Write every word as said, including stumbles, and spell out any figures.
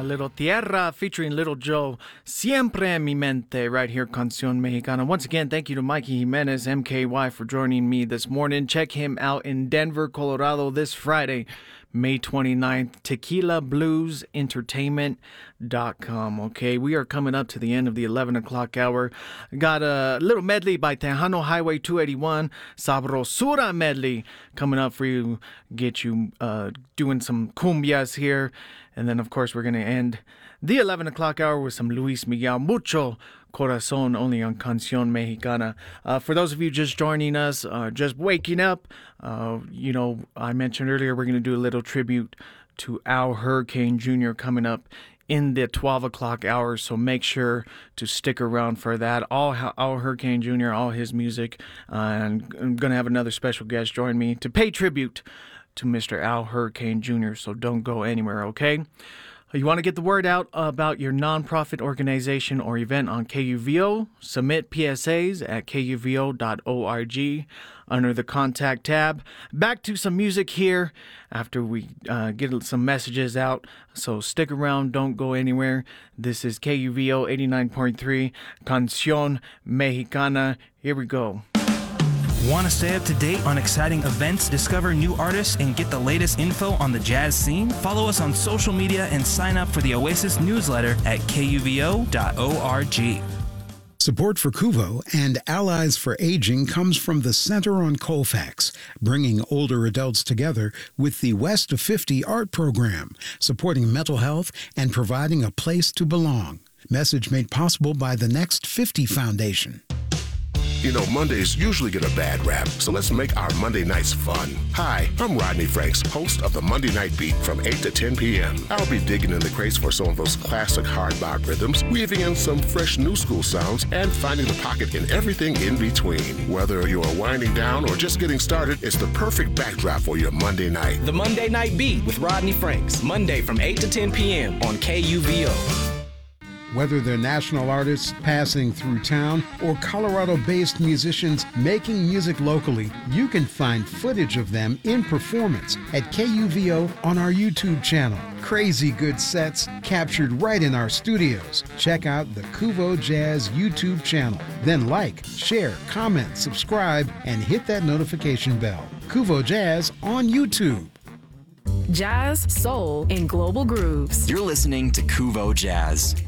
little Tierra featuring Little Joe, Siempre en mi mente, right here, Canción Mexicana. Once again, thank you to Mikey Jimenez, M K Y, for joining me this morning. Check him out in Denver, Colorado this Friday, May twenty-ninth, tequila blues entertainment dot com. Okay, we are coming up to the end of the eleven o'clock hour. Got a little medley by Tejano Highway two eighty-one, Sabrosura medley coming up for you. Get you uh, doing some cumbias here. And then, of course, we're going to end the eleven o'clock hour with some Luis Miguel, Mucho Corazón, only on Canción Mexicana. Uh, for those of you just joining us, uh, just waking up, uh, you know, I mentioned earlier we're going to do a little tribute to Al Hurricane Junior coming up in the twelve o'clock hour, so make sure to stick around for that. All Al Hurricane Junior, all his music, uh, and I'm going to have another special guest join me to pay tribute to Mister Al Hurricane Junior, so don't go anywhere, okay? You want to get the word out about your nonprofit organization or event on K U V O? Submit P S As at K U V O dot org under the Contact tab. Back to some music here after we uh, get some messages out. So stick around, don't go anywhere. This is K U V O eighty-nine point three, Canción Mexicana. Here we go. Want to stay up to date on exciting events, discover new artists, and get the latest info on the jazz scene? Follow us on social media and sign up for the Oasis newsletter at K U V O dot org. Support for Kuvo and Allies for Aging comes from the Center on Colfax, bringing older adults together with the West of fifty art program, supporting mental health and providing a place to belong. Message made possible by the Next fifty Foundation. You know, Mondays usually get a bad rap, so let's make our Monday nights fun. Hi, I'm Rodney Franks, host of the Monday Night Beat from eight to ten p.m. I'll be digging in the crates for some of those classic hard bop rhythms, weaving in some fresh new school sounds, and finding the pocket in everything in between. Whether you're winding down or just getting started, it's the perfect backdrop for your Monday night. The Monday Night Beat with Rodney Franks, Monday from eight to ten p.m. on K U V O. Whether they're national artists passing through town or Colorado-based musicians making music locally, you can find footage of them in performance at K U V O on our YouTube channel. Crazy good sets captured right in our studios. Check out the Kuvo Jazz YouTube channel. Then like, share, comment, subscribe, and hit that notification bell. Kuvo Jazz on YouTube. Jazz, soul, and global grooves. You're listening to Kuvo Jazz.